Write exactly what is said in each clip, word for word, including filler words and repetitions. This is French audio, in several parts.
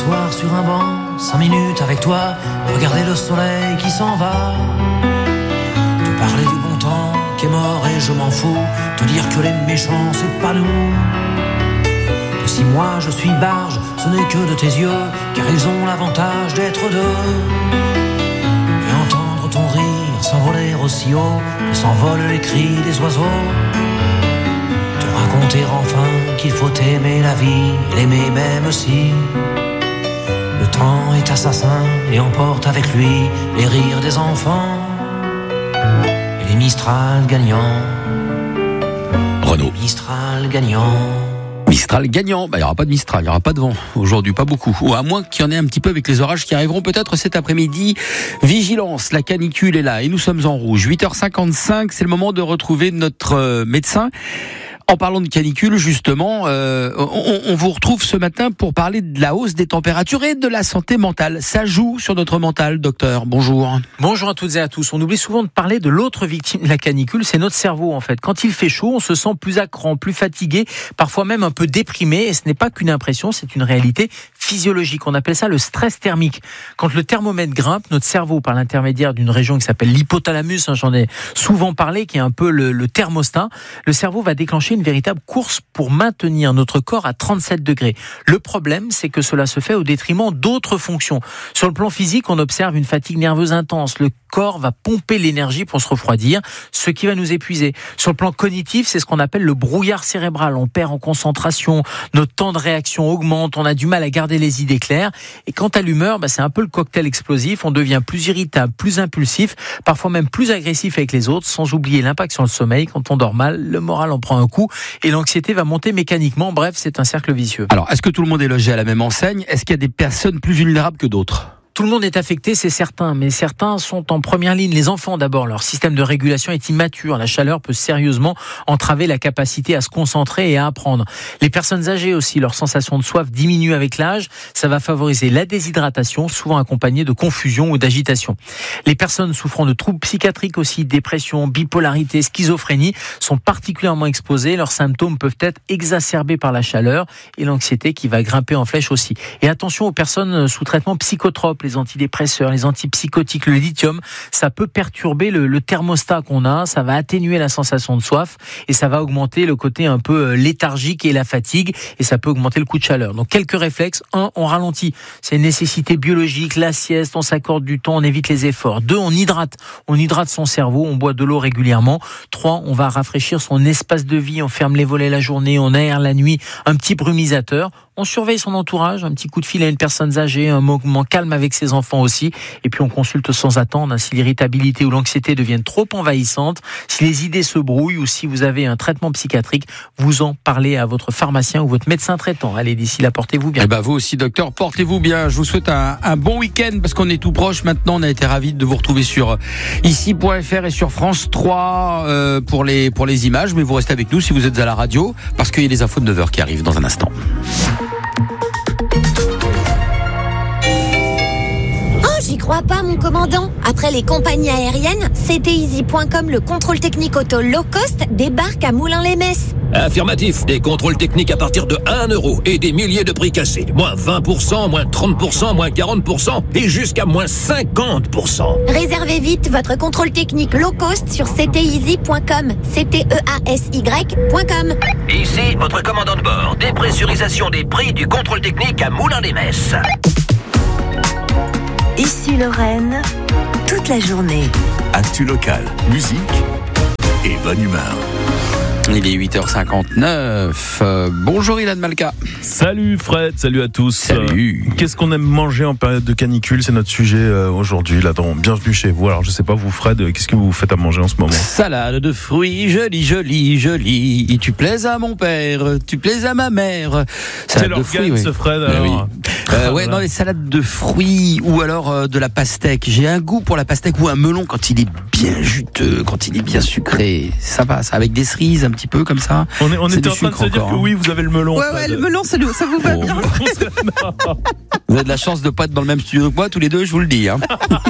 m'asseoir sur un banc, cinq minutes avec toi, regarder le soleil qui s'en va. Te parler du bon temps qui est mort et je m'en fous, te dire que les méchants c'est pas nous. Que si moi je suis barge, ce n'est que de tes yeux, car ils ont l'avantage d'être deux. Et entendre ton rire s'envoler aussi haut que s'envolent les cris des oiseaux. Te raconter enfin qu'il faut aimer la vie, et l'aimer même si le temps est assassin et emporte avec lui les rires des enfants et les Mistral gagnants. Renaud. Les Mistral gagnants. Mistral gagnant, bah, il n'y aura pas de Mistral, il n'y aura pas de vent aujourd'hui, pas beaucoup. Ou à moins qu'il y en ait un petit peu avec les orages qui arriveront peut-être cet après-midi. Vigilance, la canicule est là et nous sommes en rouge. huit heures cinquante-cinq, c'est le moment de retrouver notre euh, médecin. En parlant de canicule, justement, euh, on, on vous retrouve ce matin pour parler de la hausse des températures et de la santé mentale. Ça joue sur notre mental, docteur. Bonjour. Bonjour à toutes et à tous. On oublie souvent de parler de l'autre victime de la canicule, c'est notre cerveau en fait. Quand il fait chaud, on se sent plus à cran, plus fatigué, parfois même un peu déprimé. Et ce n'est pas qu'une impression, c'est une réalité physiologique. On appelle ça le stress thermique. Quand le thermomètre grimpe, notre cerveau, par l'intermédiaire d'une région qui s'appelle l'hypothalamus, hein, j'en ai souvent parlé, qui est un peu le, le thermostat, le cerveau va déclencher une véritable course pour maintenir notre corps à trente-sept degrés. Le problème, c'est que cela se fait au détriment d'autres fonctions. Sur le plan physique, on observe une fatigue nerveuse intense. Le corps va pomper l'énergie pour se refroidir, ce qui va nous épuiser. Sur le plan cognitif, c'est ce qu'on appelle le brouillard cérébral. On perd en concentration, notre temps de réaction augmente, on a du mal à garder les idées claires. Et quant à l'humeur, bah, c'est un peu le cocktail explosif. On devient plus irritable, plus impulsif, parfois même plus agressif avec les autres, sans oublier l'impact sur le sommeil. Quand on dort mal, le moral en prend un coup et l'anxiété va monter mécaniquement. Bref, c'est un cercle vicieux. Alors, est-ce que tout le monde est logé à la même enseigne ? Est-ce qu'il y a des personnes plus vulnérables que d'autres ? Tout le monde est affecté, c'est certain, mais certains sont en première ligne. Les enfants d'abord, leur système de régulation est immature. La chaleur peut sérieusement entraver la capacité à se concentrer et à apprendre. Les personnes âgées aussi, leur sensation de soif diminue avec l'âge. Ça va favoriser la déshydratation, souvent accompagnée de confusion ou d'agitation. Les personnes souffrant de troubles psychiatriques aussi, dépression, bipolarité, schizophrénie, sont particulièrement exposées. Leurs symptômes peuvent être exacerbés par la chaleur et l'anxiété qui va grimper en flèche aussi. Et attention aux personnes sous traitement psychotrope, les antidépresseurs, les antipsychotiques, le lithium, ça peut perturber le, le thermostat qu'on a, ça va atténuer la sensation de soif et ça va augmenter le côté un peu léthargique et la fatigue et ça peut augmenter le coup de chaleur. Donc quelques réflexes. Un, on ralentit. C'est une nécessité biologique, la sieste, on s'accorde du temps, on évite les efforts. Deux, on hydrate. On hydrate son cerveau, on boit de l'eau régulièrement. Trois, on va rafraîchir son espace de vie, on ferme les volets la journée, on aère la nuit, un petit brumisateur. On surveille son entourage, un petit coup de fil à une personne âgée, un moment calme avec ses enfants aussi. Et puis on consulte sans attendre hein, si l'irritabilité ou l'anxiété deviennent trop envahissantes, si les idées se brouillent ou si vous avez un traitement psychiatrique, vous en parlez à votre pharmacien ou votre médecin traitant. Allez, d'ici là, portez-vous bien. Eh ben vous aussi, docteur, portez-vous bien. Je vous souhaite un, un bon week-end parce qu'on est tout proche maintenant. On a été ravis de vous retrouver sur ici point f r et sur France trois euh, pour les pour les images. Mais vous restez avec nous si vous êtes à la radio parce qu'il y a les infos de neuf heures qui arrivent dans un instant. J'y crois pas, mon commandant. Après les compagnies aériennes, C T Easy point com, le contrôle technique auto low cost, débarque à Moulins-les-Metz. Affirmatif, des contrôles techniques à partir de un euro et des milliers de prix cassés. Moins vingt pour cent, moins trente pour cent, moins quarante pour cent et jusqu'à moins cinquante pour cent. Réservez vite votre contrôle technique low cost sur C T Easy point com. C T E A S Y point com. Ici, votre commandant de bord. Dépressurisation des prix du contrôle technique à Moulins-les-Metz. Ici Lorraine, toute la journée. Actu local, musique et bonne humeur. Il est huit heures cinquante-neuf. Euh, bonjour Ilan Malka. Salut Fred, salut à tous. Salut. Euh, qu'est-ce qu'on aime manger en période de canicule ? C'est notre sujet euh, aujourd'hui. Là, dans Bienvenue chez vous. Alors, je sais pas, vous Fred, qu'est-ce que vous faites à manger en ce moment ? Salade de fruits, jolie, jolie, jolie. Tu plaises à mon père, tu plaises à ma mère. C'est l'organe, oui. Ce Fred, alors. Oui. Euh, ouais, non, les salades de fruits ou alors euh, de la pastèque. J'ai un goût pour la pastèque ou un melon quand il est bien juteux, quand il est bien sucré. Ça passe avec des cerises un petit peu comme ça. On, est, on c'est était en train de se dire encore, que hein. oui, vous avez le melon. Ouais, ouais, le melon, ça, ça vous va oh. bien. Vous avez de la chance de pas être dans le même studio que moi, tous les deux, je vous le dis. Hein.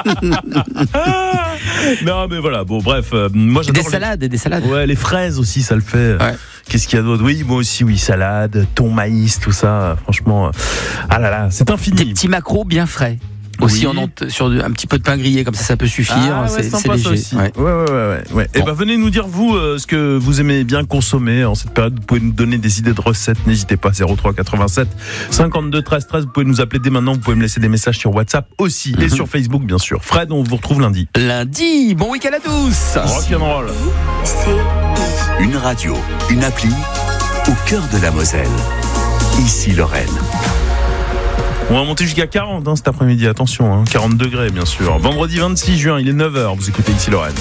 Non, mais voilà. Bon, bref. Euh, moi, j'adore des les... salades, et des salades. Ouais, les fraises aussi, ça le fait. Ouais. Qu'est-ce qu'il y a d'autre? Oui, moi aussi, oui, salade, thon, maïs, tout ça. Franchement, ah là là, c'est infini. Des petits macros bien frais. Aussi, Oui. en ont, sur un petit peu de pain grillé, comme ça, ça peut suffire. Ah, ouais, c'est, sympa, c'est léger. ça aussi. Ouais. Ouais, ouais, ouais, ouais, ouais. Bon. Et ben, venez nous dire, vous, euh, ce que vous aimez bien consommer en cette période. Vous pouvez nous donner des idées de recettes. N'hésitez pas, zéro trois quatre-vingt-sept cinquante-deux treize treize. Vous pouvez nous appeler dès maintenant. Vous pouvez me laisser des messages sur WhatsApp aussi. Mm-hmm. Et sur Facebook, bien sûr. Fred, on vous retrouve lundi. Lundi, bon week-end à tous. Rock'n'roll. C'est Une radio, une appli au cœur de la Moselle. Ici Lorraine. On va monter jusqu'à quarante hein, cet après-midi, attention, hein, quarante degrés bien sûr. Vendredi vingt-six juin, il est neuf heures, vous écoutez Ici Lorraine.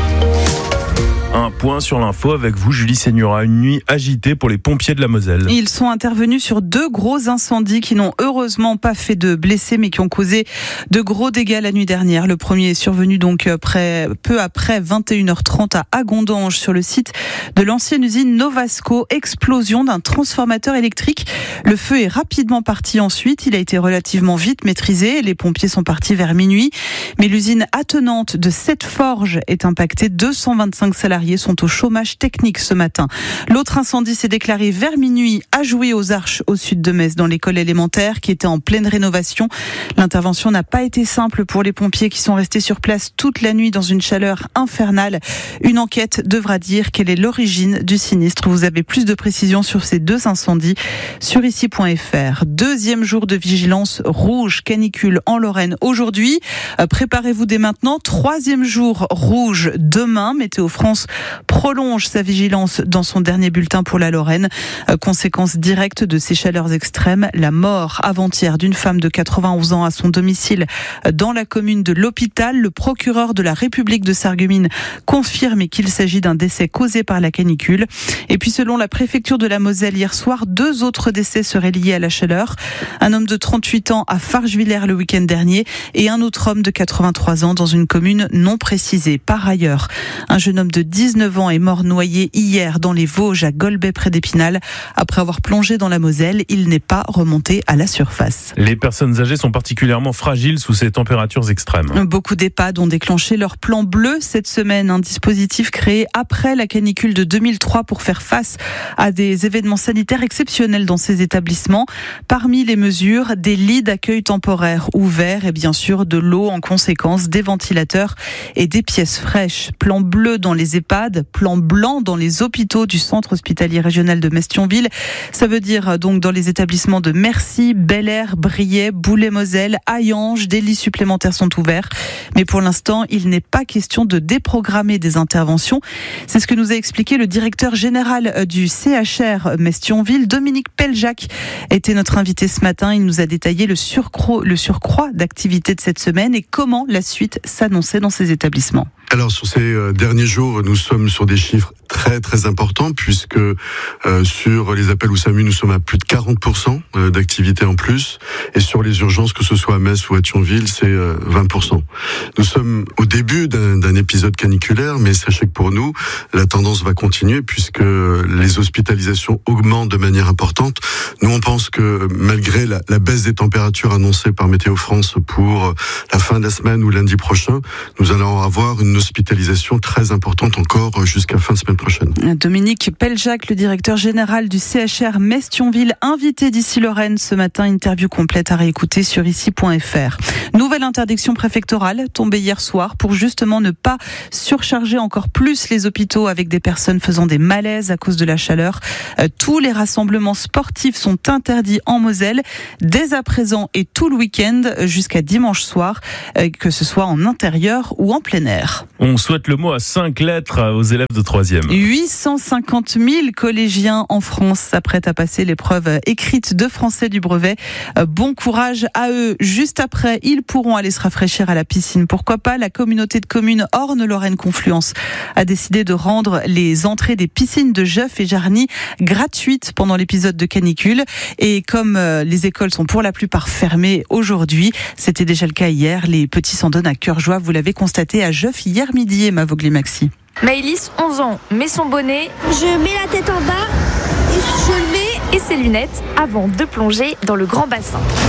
Un point sur l'info avec vous, Julie Seigneura. Une nuit agitée pour les pompiers de la Moselle. Ils sont intervenus sur deux gros incendies qui n'ont heureusement pas fait de blessés, mais qui ont causé de gros dégâts la nuit dernière. Le premier est survenu donc après, peu après vingt et une heures trente à Agondange, sur le site de l'ancienne usine Novasco. Explosion d'un transformateur électrique. Le feu est rapidement parti ensuite. Il a été relativement vite maîtrisé. Les pompiers sont partis vers minuit. Mais l'usine attenante de Sept-Forges est impactée. deux cent vingt-cinq salariés sont au chômage technique ce matin. L'autre incendie s'est déclaré vers minuit à Jouy aux Arches, au sud de Metz, dans l'école élémentaire qui était en pleine rénovation. L'intervention n'a pas été simple pour les pompiers qui sont restés sur place toute la nuit dans une chaleur infernale. Une enquête devra dire quelle est l'origine du sinistre. Vous avez plus de précisions sur ces deux incendies sur ici point f r. Deuxième jour de vigilance rouge, canicule en Lorraine aujourd'hui. Préparez-vous dès maintenant. Troisième jour rouge demain. Météo France prolonge sa vigilance dans son dernier bulletin pour la Lorraine. Euh, conséquence directe de ces chaleurs extrêmes, la mort avant-hier d'une femme de quatre-vingt-onze ans à son domicile dans la commune de l'Hôpital. Le procureur de la République de Sarreguemines confirme qu'il s'agit d'un décès causé par la canicule. Et puis selon la préfecture de la Moselle, hier soir, deux autres décès seraient liés à la chaleur. Un homme de trente-huit ans à Fargevillers le week-end dernier et un autre homme de quatre-vingt-trois ans dans une commune non précisée. Par ailleurs, un jeune homme de dix-neuf ans est mort noyé hier dans les Vosges à Golbet près d'Épinal. Après avoir plongé dans la Moselle, il n'est pas remonté à la surface. Les personnes âgées sont particulièrement fragiles sous ces températures extrêmes. Beaucoup d'EHPAD ont déclenché leur plan bleu cette semaine, un dispositif créé après la canicule de deux mille trois pour faire face à des événements sanitaires exceptionnels dans ces établissements. Parmi les mesures, des lits d'accueil temporaires ouverts et bien sûr de l'eau en conséquence, des ventilateurs et des pièces fraîches. Plan bleu dans les EHPAD, plan blanc dans les hôpitaux du centre hospitalier régional de Metz-Thionville. Ça veut dire donc dans les établissements de Mercy, Bel Air, Briey, Boulay-Moselle, Hayange, des lits supplémentaires sont ouverts. Mais pour l'instant, il n'est pas question de déprogrammer des interventions. C'est ce que nous a expliqué le directeur général du C H R Metz-Thionville, Dominique Peljac, était notre invité ce matin. Il nous a détaillé le surcroît, le surcroît d'activité de cette semaine et comment la suite s'annonçait dans ces établissements. Alors sur ces euh, derniers jours, nous sommes sur des chiffres très très importants puisque euh, sur les appels au SAMU, nous sommes à plus de quarante pour cent d'activité en plus et sur les urgences, que ce soit à Metz ou à Thionville, c'est euh, vingt pour cent. Nous sommes au début d'un, d'un épisode caniculaire, mais sachez que pour nous, la tendance va continuer puisque les hospitalisations augmentent de manière importante. Nous, on pense que malgré la, la baisse des températures annoncée par Météo France pour la fin de la semaine ou lundi prochain, nous allons avoir une hospitalisation très importante encore jusqu'à fin de semaine prochaine. Dominique Peljac, le directeur général du C H R Metz-Thionville, invité d'Ici Lorraine ce matin. Interview complète à réécouter sur ici point f r. Nouvelle interdiction préfectorale tombée hier soir pour justement ne pas surcharger encore plus les hôpitaux avec des personnes faisant des malaises à cause de la chaleur. Euh, tous les rassemblements sportifs sont interdits en Moselle dès à présent et tout le week-end jusqu'à dimanche soir, euh, que ce soit en intérieur ou en plein air. On souhaite le mot à cinq lettres aux élèves de troisième. huit cent cinquante mille collégiens en France s'apprêtent à passer l'épreuve écrite de français du brevet. Bon courage à eux. Juste après, ils pourront aller se rafraîchir à la piscine. Pourquoi pas? La communauté de communes Orne-Lorraine Confluence a décidé de rendre les entrées des piscines de Jeuf et Jarny gratuites pendant l'épisode de canicule. Et comme les écoles sont pour la plupart fermées aujourd'hui, c'était déjà le cas hier, les petits s'en donnent à cœur joie. Vous l'avez constaté à Jeuf hier midi, Emma Vogli-Maxi. Maëlys, onze ans, met son bonnet. Je mets la tête en bas, et je le mets et ses lunettes avant de plonger dans le grand bassin.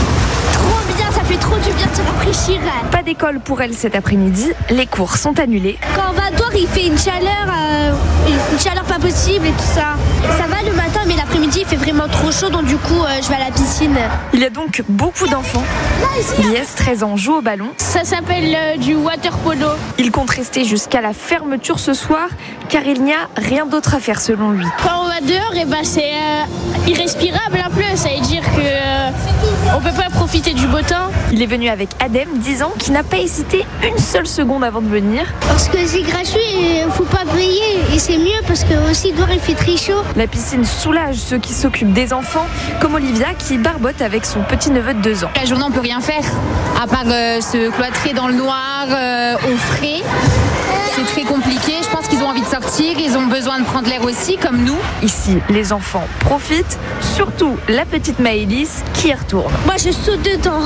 Trop bien, ça fait trop du bien de se rafraîchir. Pas d'école pour elle cet après-midi, les cours sont annulés. Quand on va dehors, il fait une chaleur, euh, une chaleur pas possible et tout ça. Ça va le matin, mais l'après-midi, il fait vraiment trop chaud, donc du coup, euh, je vais à la piscine. Il y a donc beaucoup d'enfants. Lies, treize ans, joue au ballon. Ça s'appelle euh, du water polo. Il compte rester jusqu'à la fermeture ce soir, car il n'y a rien d'autre à faire selon lui. Quand on va dehors, et ben c'est euh, irrespirable un peu. Ça veut dire que euh, on peut pas profiter du beau temps. Il est venu avec Adem, dix ans, qui n'a pas hésité une seule seconde avant de venir. Parce que c'est gratuit et faut pas payer. Et c'est mieux parce que aussi dehors il fait très chaud. La piscine soulage ceux qui s'occupent des enfants, comme Olivia qui barbote avec son petit neveu de deux ans. La journée on peut rien faire, à part euh, se cloîtrer dans le noir, euh, au frais. C'est très compliqué, je pense qu'ils ont envie de sortir, ils ont besoin de prendre l'air aussi, comme nous. Ici, les enfants profitent, surtout la petite Maëlys qui y retourne. Moi je saute dedans.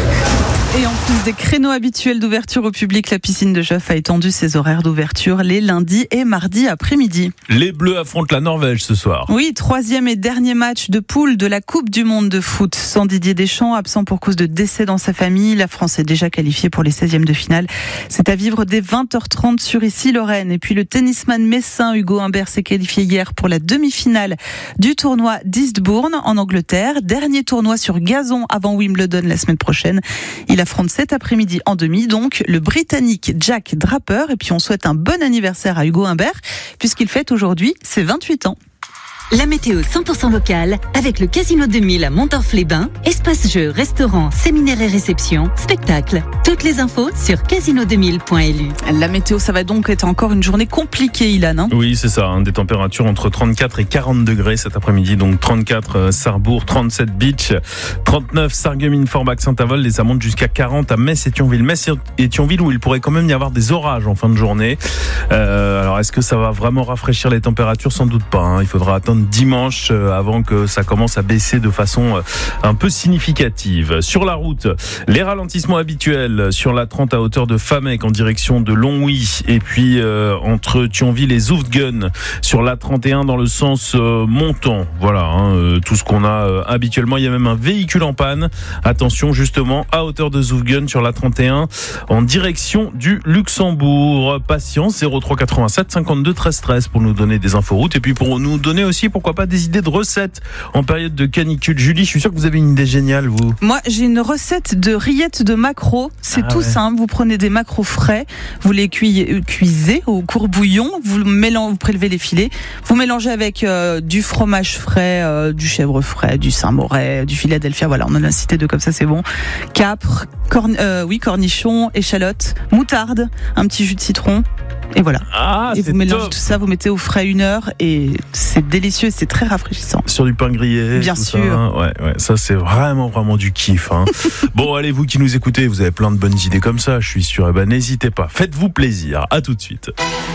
Et en plus des créneaux habituels d'ouverture au public, la piscine de Joff a étendu ses horaires d'ouverture les lundis et mardis après-midi. Les Bleus affrontent la Norvège ce soir. Oui, troisième et dernier match de poule de la Coupe du Monde de foot. Sans Didier Deschamps, absent pour cause de décès dans sa famille, la France est déjà qualifiée pour les seizièmes de finale. C'est à vivre dès vingt heures trente sur Issy-Lorraine. Et puis le tennisman messin Hugo Humbert s'est qualifié hier pour la demi-finale du tournoi d'Eastbourne en Angleterre. Dernier tournoi sur gazon avant Wimbledon la semaine prochaine. Il affronte cet après-midi en demi, donc le Britannique Jack Draper. Et puis on souhaite un bon anniversaire à Hugo Humbert, puisqu'il fête aujourd'hui ses vingt-huit ans. La météo cent pour cent locale avec le Casino deux mille à Montorf-les-Bains. Espace jeux, restaurants, séminaires et réceptions, spectacles. Toutes les infos sur casino deux mille point l u. La météo, ça va donc être encore une journée compliquée, Ilan. Hein oui, c'est ça. Hein, des températures entre trente-quatre et quarante degrés cet après-midi. Donc trente-quatre euh, Sarrebourg, trente-sept Beach, trente-neuf Sarreguemines, Forbach, Saint-Avold. Et ça monte jusqu'à quarante à Metz et Thionville. Metz et Thionville où il pourrait quand même y avoir des orages en fin de journée. Euh, alors est-ce que ça va vraiment rafraîchir les températures ? Sans doute pas. Hein. Il faudra attendre dimanche avant que ça commence à baisser de façon un peu significative. Sur la route, les ralentissements habituels sur la trente à hauteur de Famec en direction de Longwy et puis euh, entre Thionville et Zoufgen sur la trente et un dans le sens euh, montant. Voilà, hein, euh, tout ce qu'on a euh, habituellement. Il y a même un véhicule en panne. Attention justement à hauteur de Zoufgen sur la trente et un en direction du Luxembourg. Patience zéro trois quatre-vingt-sept cinquante-deux treize treize pour nous donner des infos routes et puis pour nous donner aussi pourquoi pas des idées de recettes en période de canicule. Julie, je suis sûr que vous avez une idée géniale, vous. Moi, j'ai une recette de rillettes de maquereaux. C'est ah tout ouais. simple. Vous prenez des maquereaux frais, vous les cuisez, cuisez au courbouillon, vous, mélangez, vous prélevez les filets, vous mélangez avec euh, du fromage frais, euh, du chèvre frais, du Saint-Moret, du Philadelphia. Voilà, on en a cité deux comme ça, c'est bon. Capre, corn, euh, oui, cornichons, échalotes, moutarde, un petit jus de citron. Et voilà. Ah, et c'est vous mélangez top. tout ça, vous mettez au frais une heure et c'est délicieux, c'est très rafraîchissant. Sur du pain grillé. Bien tout sûr. Ça, hein. ouais, ouais, ça c'est vraiment vraiment du kiff. Hein. Bon, allez, vous qui nous écoutez, vous avez plein de bonnes idées comme ça, je suis sûr. Eh ben, n'hésitez pas, faites-vous plaisir. À tout de suite.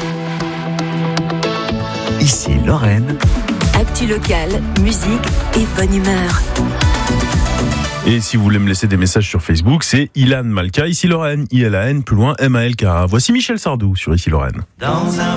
Ici Lorraine. Actu locale, musique et bonne humeur. Et si vous voulez me laisser des messages sur Facebook, c'est Ilan Malka, ici Lorraine, I L A N, plus loin M A L K. Voici Michel Sardou sur Ici Lorraine. Dans un